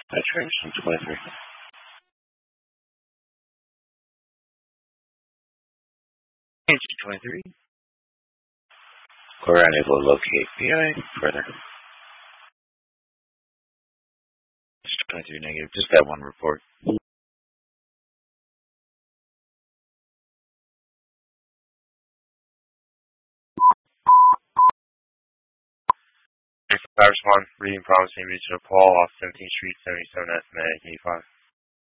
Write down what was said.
Attraction 23. Page 23. We're unable to locate PI further. 23 negative. Just that one report. Fire response, reading promising region of Paul off 17th Street, 77 estimate 85.